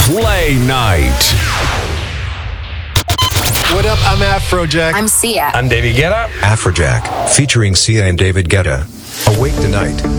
Play Night. What up? I'm Afrojack. I'm Sia. I'm David Guetta. Afrojack, featuring Sia and David Guetta. Awake tonight.